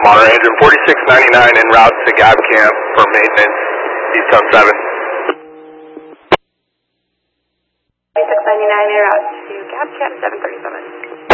Honor engine 4699 en route to Gap Camp for maintenance, Easttown 7. 4699 en route to Gap Camp 737.